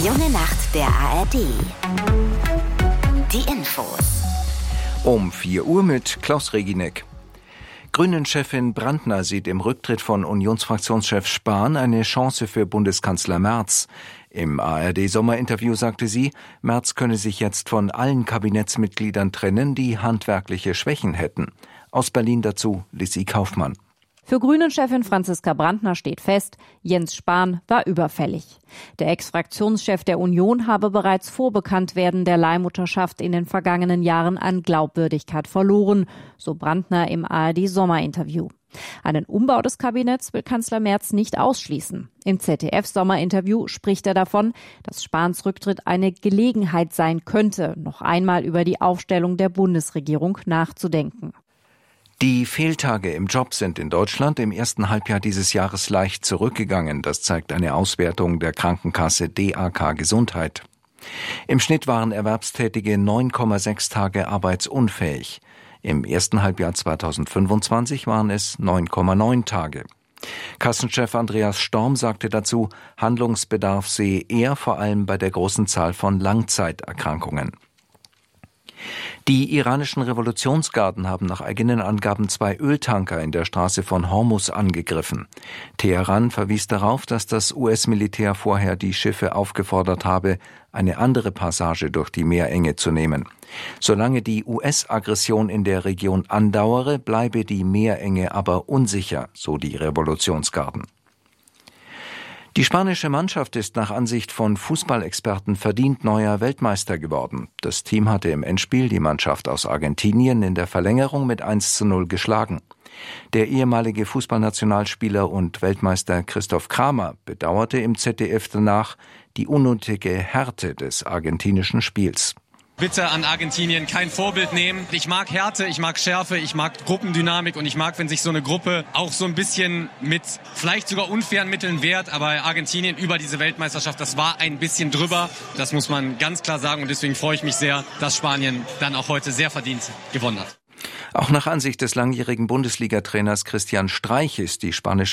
junge Nacht der ARD. Die Infos. Um 4 Uhr mit Klaus Reginek. Grünen-Chefin Brandner sieht im Rücktritt von Unionsfraktionschef Spahn eine Chance für Bundeskanzler Merz. Im ARD-Sommerinterview sagte sie, Merz könne sich jetzt von allen Kabinettsmitgliedern trennen, die handwerkliche Schwächen hätten. Aus Berlin dazu Lissy Kaufmann. Für Grünen-Chefin Franziska Brandner steht fest, Jens Spahn war überfällig. Der Ex-Fraktionschef der Union habe bereits vor Bekanntwerden der Leihmutterschaft in den vergangenen Jahren an Glaubwürdigkeit verloren, so Brandner im ARD-Sommerinterview. Einen Umbau des Kabinetts will Kanzler Merz nicht ausschließen. Im ZDF-Sommerinterview spricht er davon, dass Spahns Rücktritt eine Gelegenheit sein könnte, noch einmal über die Aufstellung der Bundesregierung nachzudenken. Die Fehltage im Job sind in Deutschland im ersten Halbjahr dieses Jahres leicht zurückgegangen. Das zeigt eine Auswertung der Krankenkasse DAK Gesundheit. Im Schnitt waren Erwerbstätige 9,6 Tage arbeitsunfähig. Im ersten Halbjahr 2025 waren es 9,9 Tage. Kassenchef Andreas Storm sagte dazu, Handlungsbedarf sehe er vor allem bei der großen Zahl von Langzeiterkrankungen. Die iranischen Revolutionsgarden haben nach eigenen Angaben 2 Öltanker in der Straße von Hormuz angegriffen. Teheran verwies darauf, dass das US-Militär vorher die Schiffe aufgefordert habe, eine andere Passage durch die Meerenge zu nehmen. Solange die US-Aggression in der Region andauere, bleibe die Meerenge aber unsicher, so die Revolutionsgarden. Die spanische Mannschaft ist nach Ansicht von Fußballexperten verdient neuer Weltmeister geworden. Das Team hatte im Endspiel die Mannschaft aus Argentinien in der Verlängerung mit 1:0 geschlagen. Der ehemalige Fußballnationalspieler und Weltmeister Christoph Kramer bedauerte im ZDF danach die unnötige Härte des argentinischen Spiels. Bitte an Argentinien kein Vorbild nehmen. Ich mag Härte, ich mag Schärfe, ich mag Gruppendynamik und ich mag, wenn sich so eine Gruppe auch so ein bisschen mit vielleicht sogar unfairen Mitteln wehrt. Aber Argentinien über diese Weltmeisterschaft, das war ein bisschen drüber. Das muss man ganz klar sagen und deswegen freue ich mich sehr, dass Spanien dann auch heute sehr verdient gewonnen hat. Auch nach Ansicht des langjährigen Bundesliga-Trainers Christian Streich ist die spanische